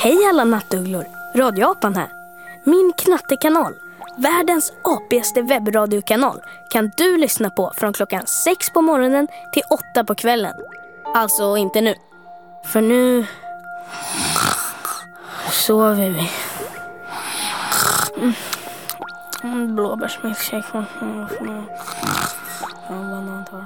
Hej alla nattugglor, Radioapan här. Min knattekanal, världens apigaste webbradiokanal, kan du lyssna på från klockan 6 på morgonen till 8 på kvällen. Alltså inte nu, för nu sover vi. Blåbärsmilkshake. Banan tar.